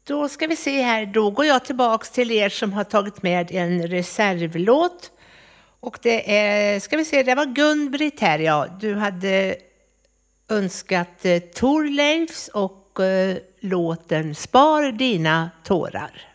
Då ska vi se här, då går jag tillbaks till er som har tagit med en reservlåt. Och det är, ska vi se, det var Gun-Britt här, ja. Du hade önskat Thorleifs och låten Spar dina tårar.